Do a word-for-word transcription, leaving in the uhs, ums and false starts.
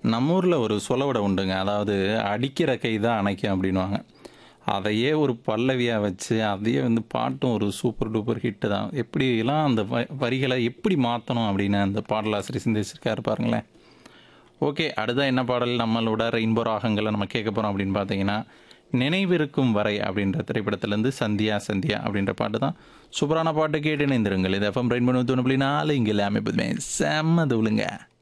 நம்ம ஊர்ல ஒரு சொலவடை உண்டுங்க. அதாவது "அடிக்கிற கை தான் அணைக்கும்" அப்படின்னுவாங்க. அதையே ஒரு பல்லவியா வச்சு, அதையே வந்து பாட்டும் ஒரு சூப்பர் டூப்பர் ஹிட்டு தான். எப்படிலாம் அந்த வ வரிகள எப்படி மாத்தணும் அப்படின்னு அந்த பாடலாசிரியர் சிந்திச்சிருக்காரு பாருங்களேன். ஓகே. அடுத்தா என்ன பாடல் நம்மளோட ரெயின்போ ராகங்கள்ல நம்ம கேட்க போறோம் அப்படின்னு பார்த்தீங்கன்னா, "நினைவிருக்கும் வரை" அப்படின்ற திரைப்படத்திலேருந்து "சந்தியா சந்தியா" அப்படின்ற பாட்டு தான். சூப்பரான பாட்டு கேட்டு இணைந்திருங்கள். இது எஃப்எம் ரெயின்போ தொண்ணூறு புள்ளி நாலு இங்க எல்லாமே எப்போதுமே செம்ம தூளுங்க.